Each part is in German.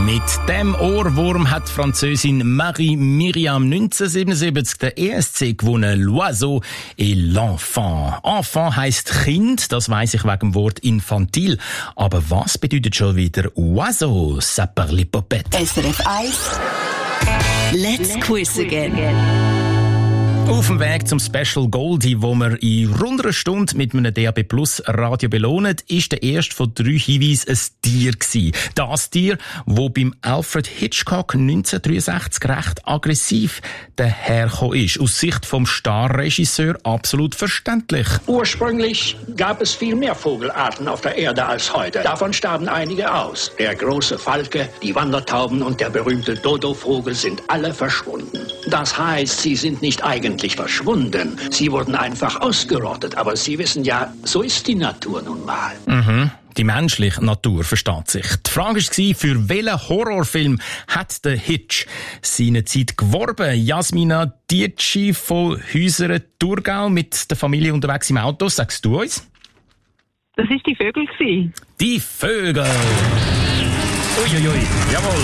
Mit dem Ohrwurm hat die Französin Marie-Myriam 1977 den ESC gewonnen. L'Oiseau et l'Enfant. Enfant heisst Kind, das weiss ich wegen dem Wort infantil. Aber was bedeutet schon wieder Oiseau? Ça par les popettes. SRF 1. Let's quiz again. Auf dem Weg zum Special Goldie, wo wir in rund einer Stunde mit einem DAB Plus Radio belohnen, ist der erste von 3 Hinweisen ein Tier gewesen. Das Tier, wo beim Alfred Hitchcock 1963 recht aggressiv dahergekommen ist. Aus Sicht vom Starregisseur absolut verständlich. Ursprünglich gab es viel mehr Vogelarten auf der Erde als heute. Davon starben einige aus. Der große Falke, die Wandertauben und der berühmte Dodo-Vogel sind alle verschwunden. Das heißt, sie sind nicht eigentlich verschwunden. Sie wurden einfach ausgerottet. Aber Sie wissen ja, so ist die Natur nun mal. Die menschliche Natur versteht sich. Die Frage war, für welchen Horrorfilm hat der Hitch seine Zeit geworben? Jasmina Dietschi von Häusern Thurgau mit der Familie unterwegs im Auto. Sagst du uns? Das war die Vögel. Die Vögel. Uiuiui, jawohl.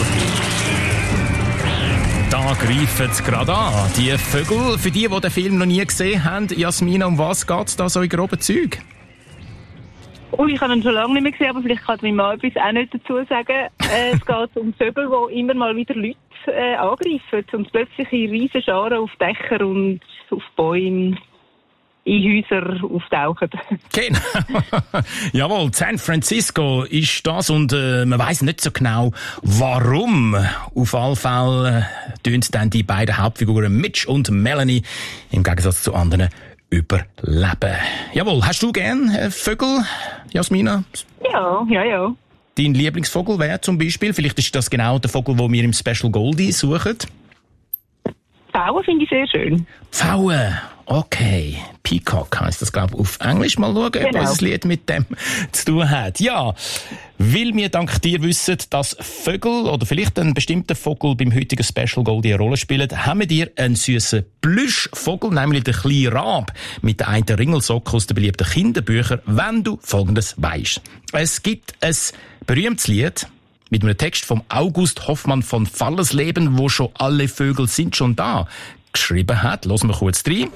Da greifen sie gerade an. Die Vögel, für die den Film noch nie gesehen haben, Jasmina, um was geht es da so in groben Zügen? Ich habe ihn schon lange nicht mehr gesehen, aber vielleicht kann mein Mann etwas auch nicht dazu sagen. Es geht um Vögel, die immer mal wieder Leute angreifen und plötzlich in riesen Scharen auf Dächer und auf Bäume in Häuser auftauchen. Genau. Jawohl, San Francisco ist das und man weiss nicht so genau, warum. Auf alle Fälle tun dann die beiden Hauptfiguren Mitch und Melanie im Gegensatz zu anderen überleben. Jawohl, hast du gern Vögel, Jasmina? Ja. Dein Lieblingsvogel wäre zum Beispiel, vielleicht ist das genau der Vogel, den wir im Special Goldie suchen. Pfauen finde ich sehr schön. Pfauen, okay. Peacock heisst das, glaube ich, auf Englisch. Mal schauen, ob unser Lied mit dem zu tun hat. Ja, weil wir dank dir wissen, dass Vögel oder vielleicht ein bestimmter Vogel beim heutigen Special Goldie eine Rolle spielen, haben wir dir einen süßen Plüschvogel, nämlich den kleinen Rab, mit der einen Ringelsocke aus den beliebten Kinderbüchern, wenn du Folgendes weisst. Es gibt ein berühmtes Lied mit einem Text vom August Hoffmann von Fallersleben, wo schon alle Vögel sind schon da geschrieben hat. Hören wir kurz rein.